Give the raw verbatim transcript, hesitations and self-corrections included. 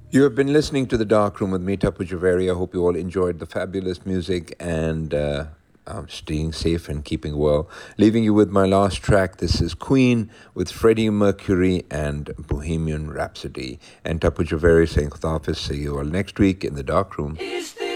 You have been listening to The Dark Room with me, Tapu Javeri. I hope you all enjoyed the fabulous music and uh, um, staying safe and keeping well. Leaving you with my last track. This is Queen with Freddie Mercury and Bohemian Rhapsody. And Tapu Javeri saying Khudafis. See you all next week in The Dark Room.